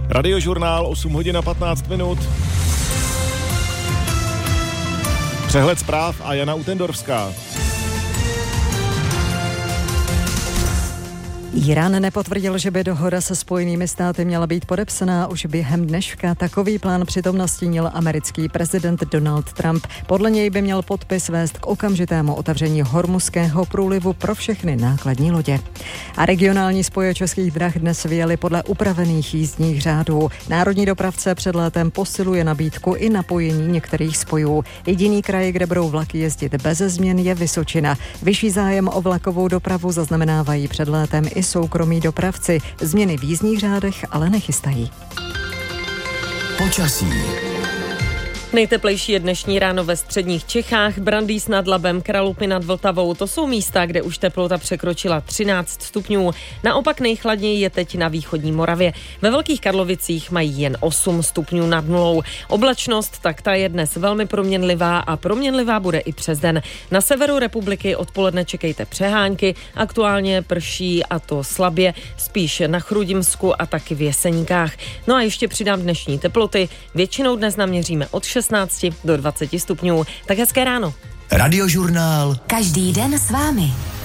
Radiožurnál 8 hodin a 15 minut. Přehled zpráv a Jana Utendorská. Írán nepotvrdil, že by dohoda se Spojenými státy měla být podepsaná už během dneška. Takový plán přitom nastínil americký prezident Donald Trump. Podle něj by měl podpis vést k okamžitému otevření Hormuzského průlivu pro všechny nákladní lodě. A regionální spoje Českých drah dnes vyjeli podle upravených jízdních řádů. Národní dopravce před létem posiluje nabídku i napojení některých spojů. Jediný kraj, kde budou vlaky jezdit beze změn, je Vysočina. Vyšší zájem o vlakovou dopravu zaznamenávají před létem i soukromí dopravci. Změny v jízdních řádech ale nechystají. Počasí. Nejteplejší je dnešní ráno ve středních Čechách, Brandýs nad Labem, Kralupy nad Vltavou. To jsou místa, kde už teplota překročila 13 stupňů. Naopak nejchladněji je teď na východní Moravě. Ve Velkých Karlovicích mají jen 8 stupňů nad nulou. Oblačnost, tak ta je dnes velmi proměnlivá a proměnlivá bude i přes den. Na severu republiky odpoledne čekejte přehánky, aktuálně prší a to slabě, spíš na Chrudimsku a taky v Jeseníkách. No a ještě přidám dnešní teploty. Většinou dnes naměříme od 16 do 20 stupňů. Tak hezké ráno. Radiožurnál. Každý den s vámi.